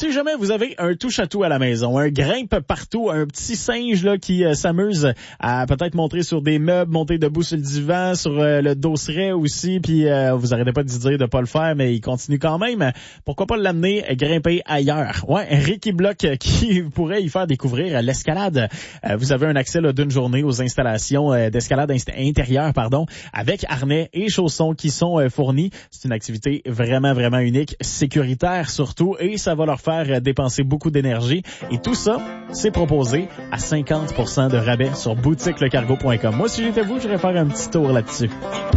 si jamais vous avez un touche-à-tout à la maison, un grimpe partout, un petit singe là qui s'amuse à peut-être monter sur des meubles, monter debout sur le divan, sur le dosseret aussi, puis vous arrêtez pas de dire de pas le faire, mais il continue quand même. Pourquoi pas l'amener grimper ailleurs? Ouais, Ricky Block qui pourrait y faire découvrir l'escalade. Vous avez un accès là, d'une journée aux installations d'escalade intérieure, avec harnais et chaussons qui sont fournis. C'est une activité vraiment, vraiment unique, sécuritaire surtout, et ça va leur faire dépenser beaucoup d'énergie. Et tout ça, c'est proposé à 50% de rabais sur boutiquelecargo.com. Moi, si j'étais vous, j'irais faire un petit tour là-dessus.